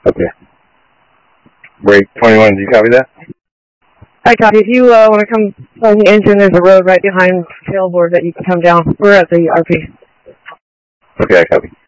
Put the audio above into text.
Okay. Break 21, do you copy that? I copy. If you want to come on the engine, there's a road right behind tailboard that you can come down. We're at the RP. Okay, I copy.